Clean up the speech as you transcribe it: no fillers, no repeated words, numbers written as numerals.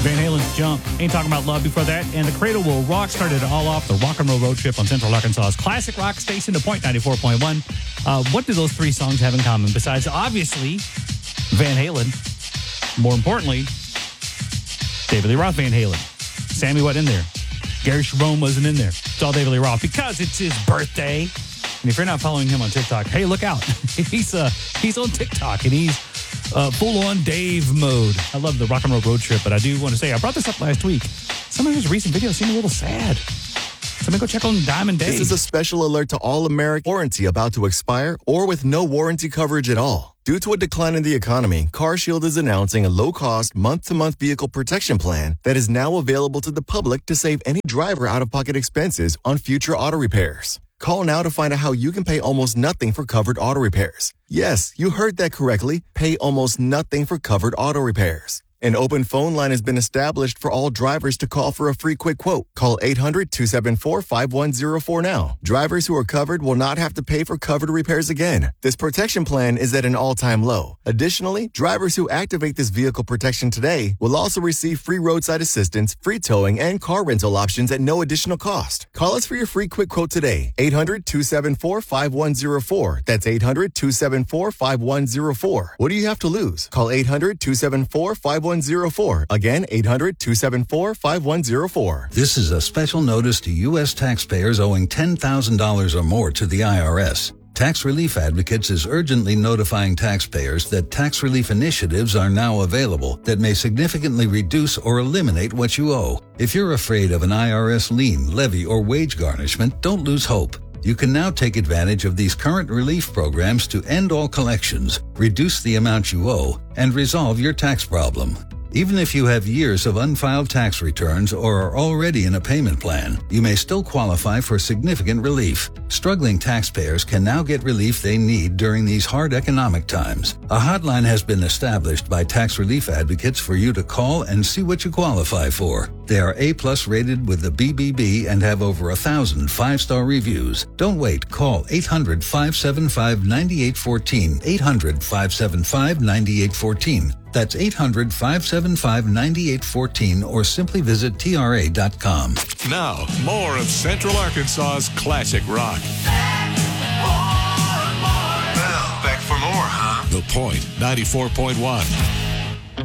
Van Halen's Jump. Ain't Talking About Love before that. And The Cradle Will Rock started it all off the rock and roll road trip on Central Arkansas's classic rock station, The Point 94.1. What do those three songs have in common? Besides, obviously, Van Halen. More importantly, David Lee Roth Van Halen. Sammy wasn't in there. Gary Cherone wasn't in there. It's all David Lee Roth because it's his birthday. And if you're not following him on TikTok, hey, look out. He's on TikTok and he's full-on Dave mode. I love the rock and roll road trip, but I do want to say, I brought this up last week. Some of his recent videos seem a little sad. So let me go check on Diamond Dave. This is a special alert to all American warranty about to expire or with no warranty coverage at all. Due to a decline in the economy, CarShield is announcing a low-cost, month-to-month vehicle protection plan that is now available to the public to save any driver out-of-pocket expenses on future auto repairs. Call now to find out how you can pay almost nothing for covered auto repairs. Yes, you heard that correctly. Pay almost nothing for covered auto repairs. An open phone line has been established for all drivers to call for a free quick quote. Call 800-274-5104 now. Drivers who are covered will not have to pay for covered repairs again. This protection plan is at an all-time low. Additionally, drivers who activate this vehicle protection today will also receive free roadside assistance, free towing, and car rental options at no additional cost. Call us for your free quick quote today. 800-274-5104. That's 800-274-5104. What do you have to lose? Call 800-274-5104. Again, 800-274-5104. This is a special notice to U.S. taxpayers owing $10,000 or more to the IRS. Tax Relief Advocates is urgently notifying taxpayers that tax relief initiatives are now available that may significantly reduce or eliminate what you owe. If you're afraid of an IRS lien, levy, or wage garnishment, don't lose hope. You can now take advantage of these current relief programs to end all collections, reduce the amount you owe, and resolve your tax problem. Even if you have years of unfiled tax returns or are already in a payment plan, you may still qualify for significant relief. Struggling taxpayers can now get relief they need during these hard economic times. A hotline has been established by Tax Relief Advocates for you to call and see what you qualify for. They are A+ rated with the BBB and have over 1,000 5-star reviews. Don't wait. Call 800-575-9814. 800-575-9814. That's 800-575-9814 or simply visit TRA.com. Now, more of Central Arkansas's classic rock. Well, back for more, huh? The Point 94.1.